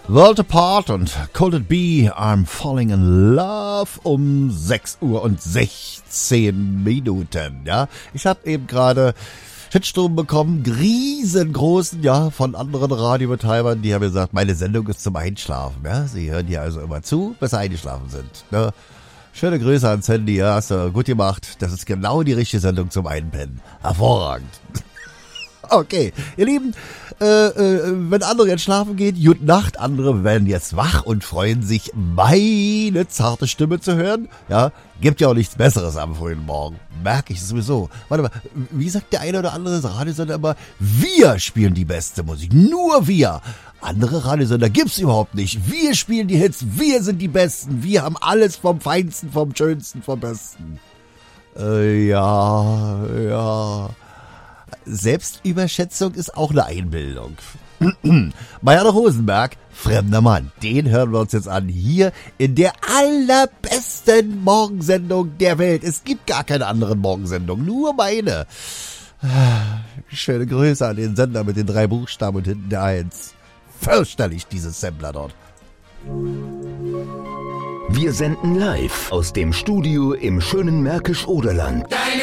World Apart und Cold It Be, I'm Falling in Love um 6 Uhr und 16 Minuten. Ja, ich habe eben gerade Shitsturm bekommen, riesengroßen, ja, von anderen Radiobetreibern, die haben gesagt, meine Sendung ist zum Einschlafen. Ja, sie hören hier also immer zu, bis sie eingeschlafen sind. Ne? Schöne Grüße ans Handy, ja, hast du gut gemacht. Das ist genau die richtige Sendung zum Einpennen. Hervorragend. Okay, ihr Lieben, wenn andere jetzt schlafen gehen, gute Nacht, andere werden jetzt wach und freuen sich, meine zarte Stimme zu hören. Ja, gibt ja auch nichts Besseres am frühen Morgen, merke ich sowieso. Warte mal, wie sagt der eine oder andere Radiosender immer, wir spielen die beste Musik, nur wir. Andere Radiosender gibt's überhaupt nicht. Wir spielen die Hits, wir sind die Besten, wir haben alles vom Feinsten, vom Schönsten, vom Besten. Ja... Selbstüberschätzung ist auch eine Einbildung. Marianne Rosenberg, Fremder Mann, den hören wir uns jetzt an. Hier in der allerbesten Morgensendung der Welt. Es gibt gar keine anderen Morgensendungen, nur meine. Schöne Grüße an den Sender mit den 3 Buchstaben und hinten der 1. Fürchterlich, dieses Sampler dort. Wir senden live aus dem Studio im schönen Märkisch-Oderland. Deine